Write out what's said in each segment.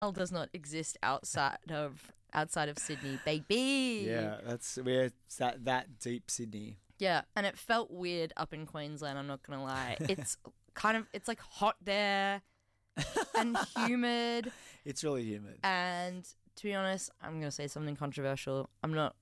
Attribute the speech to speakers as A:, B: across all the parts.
A: does not exist outside of Sydney, baby.
B: Yeah, we're that deep Sydney.
A: Yeah, and it felt weird up in Queensland, I'm not going to lie. It's like hot there and humid.
B: It's really humid.
A: And to be honest, I'm going to say something controversial. I'm not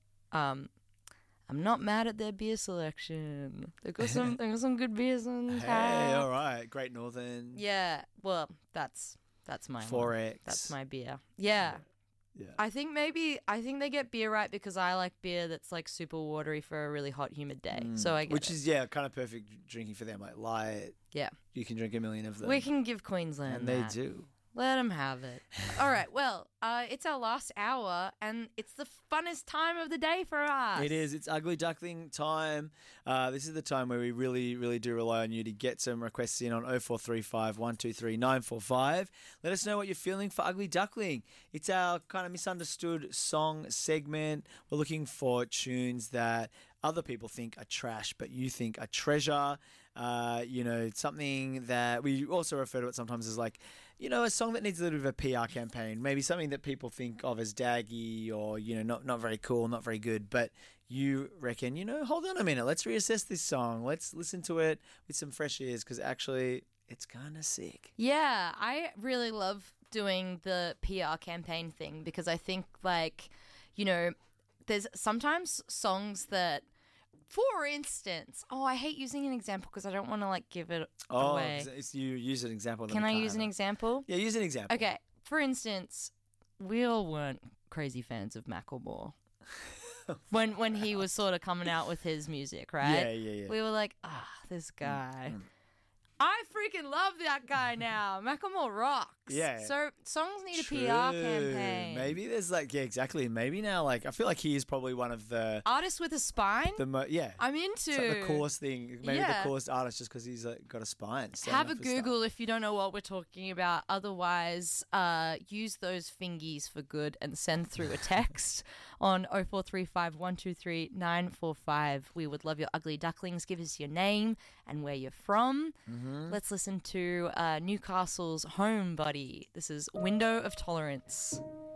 A: mad at their beer selection. They got some good beers on tap.
B: Hey, all right. Great Northern.
A: Yeah, well, that's my
B: 4X.
A: That's my beer. Yeah.
B: Yeah.
A: I think they get beer right because I like beer that's like super watery for a really hot, humid day. So I get
B: Which
A: it.
B: is kind of perfect drinking for them. Like light.
A: Yeah.
B: You can drink a million of them.
A: We can give Queensland
B: and
A: that.
B: they do.
A: Let them have it. All right. Well, it's our last hour, and it's the funnest time of the day for us.
B: It is. It's Ugly Duckling time. This is the time where we really, really do rely on you to get some requests in on 0435 123 945. Let us know what you're feeling for Ugly Duckling. It's our kind of misunderstood song segment. We're looking for tunes that other people think are trash, but you think are treasure. Something that we also refer to it sometimes as like, a song that needs a little bit of a PR campaign. Maybe something that people think of as daggy or, not very cool, not very good. But you reckon, hold on a minute, let's reassess this song. Let's listen to it with some fresh ears because actually it's kind of sick.
A: Yeah, I really love doing the PR campaign thing because I think there's sometimes songs that, for instance, I hate using an example because I don't want to give it away.
B: You use an example.
A: Can I use an example?
B: Yeah, use an example.
A: Okay, for instance, we all weren't crazy fans of Macklemore when he was sort of coming out with his music, right?
B: Yeah.
A: We were like, this guy. I freaking love that guy now. Macklemore rocks.
B: Yeah.
A: So songs need
B: True.
A: a PR campaign.
B: Maybe there's exactly. Maybe now, I feel like he is probably one of the
A: artists with a spine.
B: I'm
A: into
B: it's the coolest thing. Maybe the coolest artist just because he's got a spine.
A: Have a Google if you don't know what we're talking about. Otherwise, use those fingies for good and send through a text on 0435 123 945. We would love your ugly ducklings. Give us your name and where you're from. Let's listen to Newcastle's Home Buddy. This is Window of Tolerance.